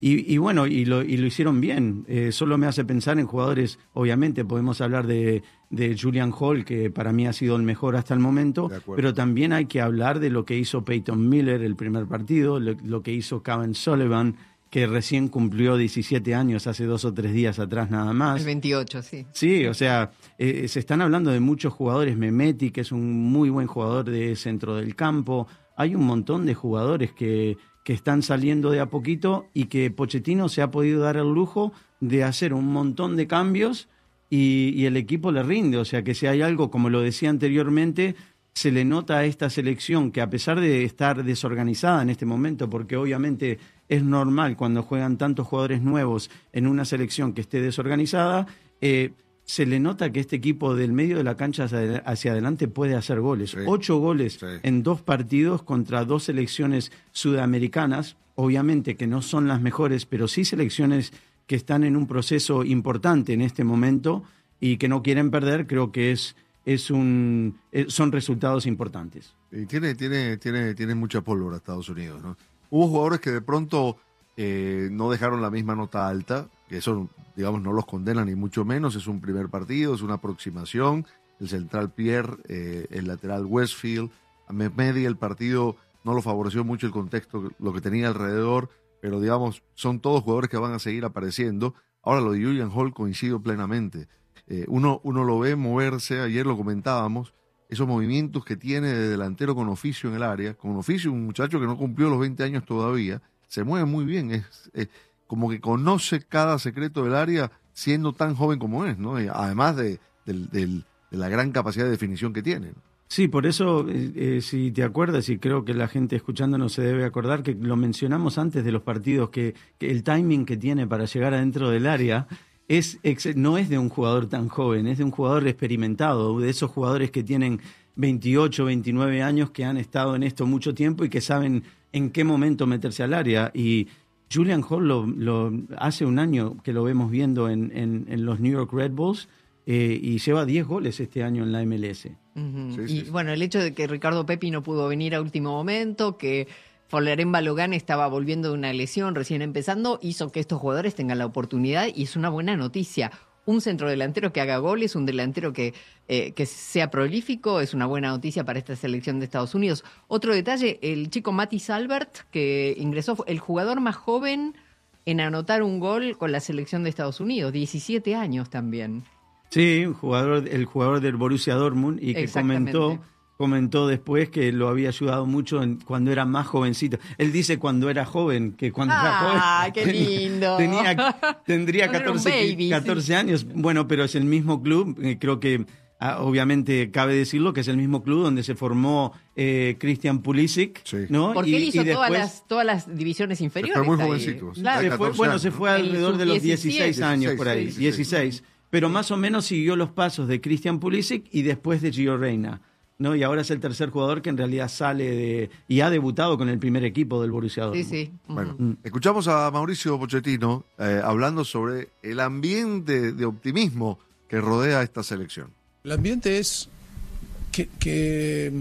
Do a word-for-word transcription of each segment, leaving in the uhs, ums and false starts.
Y, y bueno, y lo, y lo hicieron bien. Eh, solo me hace pensar en jugadores, obviamente podemos hablar de, de Julian Hall, que para mí ha sido el mejor hasta el momento, pero también hay que hablar de lo que hizo Peyton Miller el primer partido, lo, lo que hizo Kevin Sullivan, que recién cumplió diecisiete años hace dos o tres días atrás nada más. El veintiocho, sí. Sí, o sea, eh, se están hablando de muchos jugadores. Mehmeti, que es un muy buen jugador de centro del campo. Hay un montón de jugadores que... que están saliendo de a poquito y que Pochettino se ha podido dar el lujo de hacer un montón de cambios y, y el equipo le rinde. O sea que si hay algo, como lo decía anteriormente, se le nota a esta selección que a pesar de estar desorganizada en este momento, porque obviamente es normal cuando juegan tantos jugadores nuevos en una selección que esté desorganizada, eh, se le nota que este equipo del medio de la cancha hacia, hacia adelante puede hacer goles. Sí. Ocho goles sí. en dos partidos contra dos selecciones sudamericanas, obviamente que no son las mejores, pero sí selecciones que están en un proceso importante en este momento y que no quieren perder. Creo que es, es un, son resultados importantes. Y tiene, tiene, tiene, tiene mucha pólvora Estados Unidos, ¿no? Hubo jugadores que de pronto eh, no dejaron la misma nota alta, que eso, digamos, no los condena ni mucho menos, es un primer partido, es una aproximación, el central Pierre, eh, el lateral Westfield, a Mehmeti el partido no lo favoreció mucho el contexto, lo que tenía alrededor, pero digamos, son todos jugadores que van a seguir apareciendo. Ahora lo de Julian Hall coincido plenamente, eh, uno, uno lo ve moverse, ayer lo comentábamos, esos movimientos que tiene de delantero con oficio en el área, con oficio un muchacho que no cumplió los veinte años todavía, se mueve muy bien, es... es como que conoce cada secreto del área siendo tan joven como es, ¿no? Y además de, de, de, de la gran capacidad de definición que tiene, ¿no? Sí, por eso, eh, eh, si te acuerdas, y creo que la gente escuchándonos se debe acordar, que lo mencionamos antes de los partidos, que, que el timing que tiene para llegar adentro del área es ex, no es de un jugador tan joven, es de un jugador experimentado, de esos jugadores que tienen veintiocho, veintinueve años, que han estado en esto mucho tiempo y que saben en qué momento meterse al área. Y Julian Hall lo, lo, hace un año que lo vemos viendo en, en, en los New York Red Bulls eh, y lleva diez goles este año en la M L S. Uh-huh. Sí, sí, y sí. Bueno, el hecho de que Ricardo Pepi no pudo venir a último momento, que Folaren Balogun estaba volviendo de una lesión recién empezando, hizo que estos jugadores tengan la oportunidad y es una buena noticia. Un centrodelantero que haga goles, un delantero que, eh, que sea prolífico, es una buena noticia para esta selección de Estados Unidos. Otro detalle, el chico Matthijs Albert, que ingresó, el jugador más joven en anotar un gol con la selección de Estados Unidos, diecisiete años también. Sí, un jugador, el jugador del Borussia Dortmund y que comentó... comentó después que lo había ayudado mucho en, cuando era más jovencito. Él dice cuando era joven, que cuando ah, era joven... ¡Ah, qué lindo! Tenía, tendría catorce, baby, catorce sí. años. Bueno, pero es el mismo club, eh, creo que ah, obviamente cabe decirlo, que es el mismo club donde se formó eh, Christian Pulisic, sí. ¿no? Porque y, él hizo después, todas, las, todas las divisiones inferiores. Fue muy jovencito. Claro. Se fue, bueno, se fue alrededor de los dieciséis años, por ahí, dieciséis, dieciséis. Pero más o menos siguió los pasos de Christian Pulisic y después de Gio Reyna, ¿no? Y ahora es el tercer jugador que en realidad sale de y ha debutado con el primer equipo del Borussia Dortmund. Sí, sí. Uh-huh. Bueno, mm. escuchamos a Mauricio Pochettino eh, hablando sobre el ambiente de optimismo que rodea a esta selección. El ambiente es que, que,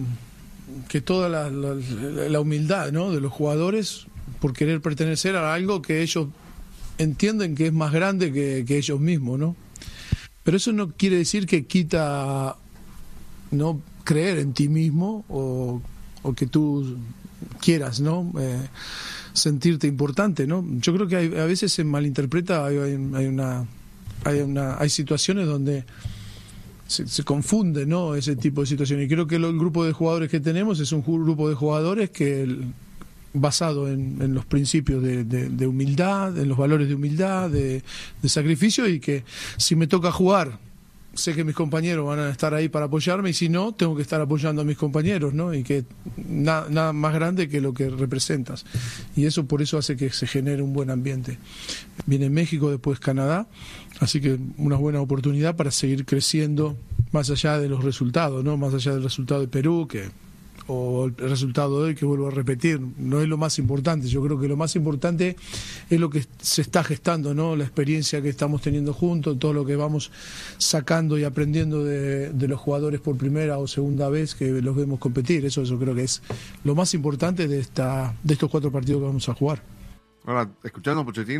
que toda la, la, la humildad, ¿no?, de los jugadores por querer pertenecer a algo que ellos entienden que es más grande que, que ellos mismos, ¿no? Pero eso no quiere decir que quita no creer en ti mismo o, o que tú quieras, ¿no? Eh, sentirte importante, ¿no? Yo creo que hay, a veces se malinterpreta, hay, hay, hay una hay una hay situaciones donde se, se confunde, ¿no?, ese tipo de situaciones. Y creo que el grupo de jugadores que tenemos es un grupo de jugadores que el, basado en, en los principios de, de, de humildad, en los valores de humildad, de, de sacrificio, y que si me toca jugar, sé que mis compañeros van a estar ahí para apoyarme, y si no, tengo que estar apoyando a mis compañeros, ¿no? Y que na, nada más grande que lo que representas. Y eso por eso hace que se genere un buen ambiente. Viene México, después Canadá, así que una buena oportunidad para seguir creciendo más allá de los resultados, ¿no? Más allá del resultado de Perú, que o el resultado de hoy, que vuelvo a repetir, no es lo más importante. Yo creo que lo más importante es lo que se está gestando, ¿no? La experiencia que estamos teniendo juntos, todo lo que vamos sacando y aprendiendo de, de los jugadores por primera o segunda vez que los vemos competir. Eso yo creo que es lo más importante de esta de estos cuatro partidos que vamos a jugar. Ahora, escuchando a Pochettino,